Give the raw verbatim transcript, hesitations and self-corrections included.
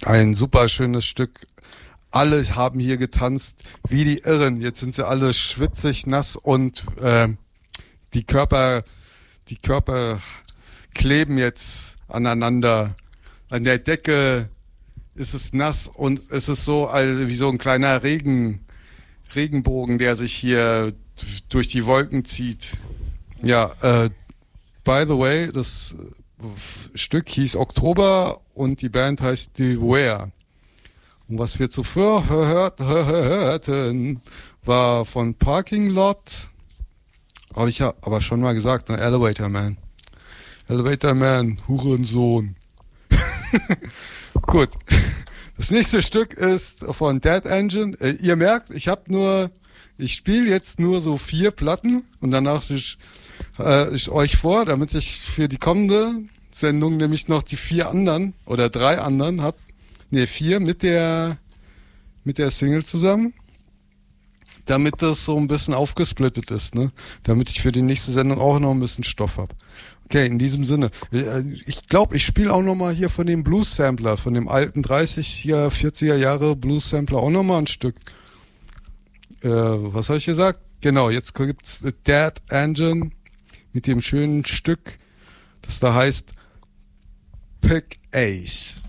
Ein super schönes Stück. Alle haben hier getanzt wie die Irren. Jetzt sind sie alle schwitzig, nass und äh, die Körper, die Körper kleben jetzt aneinander. An der Decke ist es nass und es ist so also wie so ein kleiner Regen, Regenbogen, der sich hier durch die Wolken zieht. Ja, äh, by the way, das Stück hieß Oktober und die Band heißt The Where. Und was wir zuvor hört, hörten, war von Parking Lot, habe ich ja aber schon mal gesagt, ne? Elevator Man. Elevator Man, Hurensohn. Gut. Das nächste Stück ist von Dead Engine. Äh, ihr merkt, ich habe nur, ich spiele jetzt nur so vier Platten und danach ich, äh, ich euch vor, damit ich für die kommende Sendung nämlich noch die vier anderen oder drei anderen hab. Ne, vier mit der mit der Single zusammen. Damit das so ein bisschen aufgesplittet ist, ne? Damit ich für die nächste Sendung auch noch ein bisschen Stoff hab. Okay, in diesem Sinne. Ich glaube, ich spiele auch nochmal hier von dem Blues-Sampler, von dem alten dreißiger, vierziger Jahre Blues-Sampler auch nochmal ein Stück. Äh, was habe ich gesagt? Genau, jetzt gibt's Dead Engine mit dem schönen Stück, das da heißt Pick Ace.